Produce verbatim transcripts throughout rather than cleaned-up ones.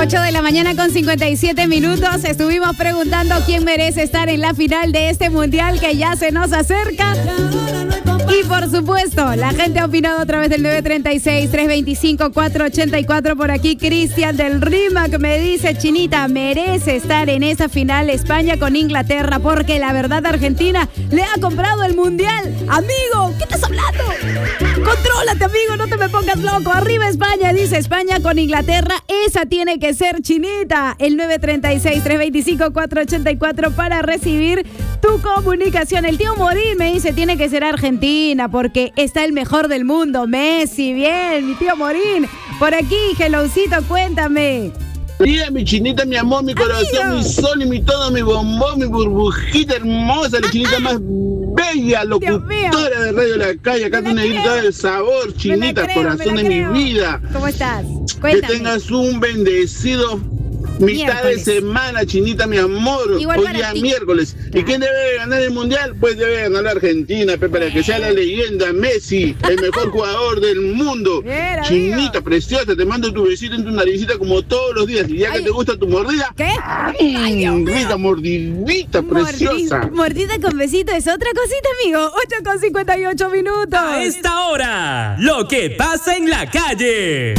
ocho de la mañana con cincuenta y siete minutos. Estuvimos preguntando quién merece estar en la final de este mundial que ya se nos acerca. Y por supuesto, la gente ha opinado a través del nueve tres seis, tres dos cinco, cuatro ocho cuatro. Por aquí Cristian del Rimac me dice: Chinita, merece estar en esa final España con Inglaterra, porque la verdad Argentina le ha comprado el mundial. Amigo, ¿qué estás hablando? Contrólate, amigo, no te me pongas loco. Arriba España, dice España con Inglaterra. Esa tiene que ser, Chinita. El nueve tres seis, tres dos cinco, cuatro ocho cuatro para recibir tu comunicación. El tío Morín me dice: tiene que ser Argentina porque está el mejor del mundo, Messi. Bien, mi tío Morín. Por aquí, Helloucito, cuéntame. Mira, mi Chinita, mi amor, mi corazón, amigo, mi sol y mi todo, mi bombón, mi burbujita hermosa, la Chinita más bella, locutora de Radio La Calle. Acá tu negrita del sabor, Chinita, creo, corazón de creo. mi vida. ¿Cómo estás? Cuéntame. Que tengas un bendecido mitad miércoles. de semana, Chinita, mi amor. Igual hoy día miércoles. Claro. ¿Y quién debe ganar el mundial? Pues debe ganar la Argentina, Pepe, para que sea la leyenda Messi, el mejor jugador del mundo. Era, Chinita, amigo, preciosa, te mando tu besito en tu naricita como todos los días. Y ya Ay. que te gusta tu mordida. ¿Qué? Ay, mordida, mordidita, preciosa. Mordida con besito es otra cosita, amigo. ocho con cincuenta y ocho minutos. A esta hora, lo que pasa en la calle.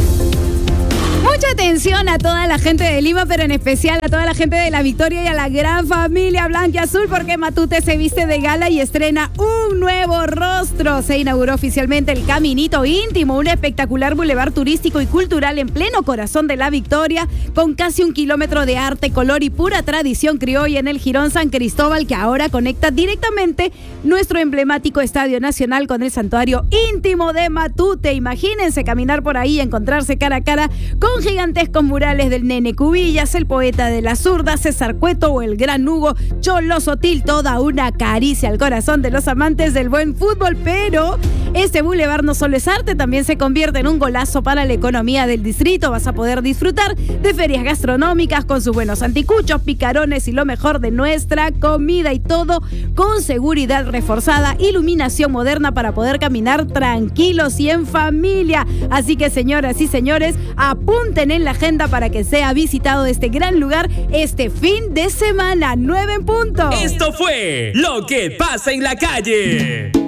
Mucha atención a toda la gente de Lima, pero en especial a toda la gente de La Victoria y a la gran familia blanquiazul, porque Matute se viste de gala y estrena un nuevo rostro. Se inauguró oficialmente el Caminito Íntimo, un espectacular bulevar turístico y cultural en pleno corazón de La Victoria, con casi un kilómetro de arte, color y pura tradición criolla en el Jirón San Cristóbal, que ahora conecta directamente nuestro emblemático Estadio Nacional con el santuario íntimo de Matute. Imagínense caminar por ahí y encontrarse cara a cara con Con gigantescos murales del Nene Cubillas, el poeta de la zurda, César Cueto o el gran Hugo Cholo Sotil. Toda una caricia al corazón de los amantes del buen fútbol. Pero este bulevar no solo es arte, también se convierte en un golazo para la economía del distrito. Vas a poder disfrutar de ferias gastronómicas con sus buenos anticuchos, picarones y lo mejor de nuestra comida, y todo con seguridad reforzada, iluminación moderna para poder caminar tranquilos y en familia. Así que, señoras y señores, apunten en la agenda para que sea visitado este gran lugar este fin de semana. Nueve en punto. Esto fue Lo que pasa en la calle.